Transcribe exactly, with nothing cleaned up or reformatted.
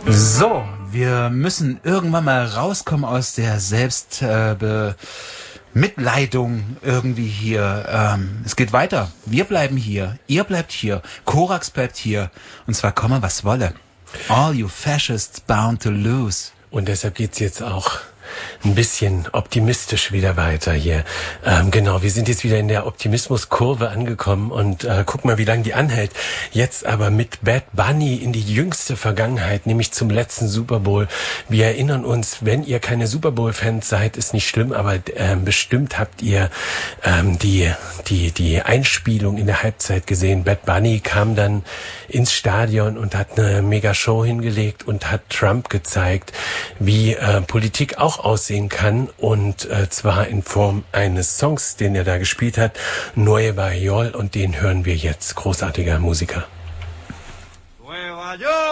So, wir müssen irgendwann mal rauskommen aus der Selbstmitleidung äh, irgendwie hier. Ähm, es geht weiter. Wir bleiben hier. Ihr bleibt hier. Korax bleibt hier. Und zwar komme, was wolle. All you fascists bound to lose. Und deshalb geht's jetzt auch ein bisschen optimistisch wieder weiter hier. Ähm, genau, wir sind jetzt wieder in der Optimismuskurve angekommen und äh, guck mal, wie lange die anhält. Jetzt aber mit Bad Bunny in die jüngste Vergangenheit, nämlich zum letzten Super Bowl. Wir erinnern uns, wenn ihr keine Super Bowl-Fans seid, ist nicht schlimm, aber ähm, bestimmt habt ihr ähm, die die die Einspielung in der Halbzeit gesehen. Bad Bunny kam dann ins Stadion und hat eine mega Show hingelegt und hat Trump gezeigt, wie äh, Politik auch aussehen kann, und äh, zwar in Form eines Songs, den er da gespielt hat, Nueva York, und den hören wir jetzt. Großartiger Musiker. Nueva York!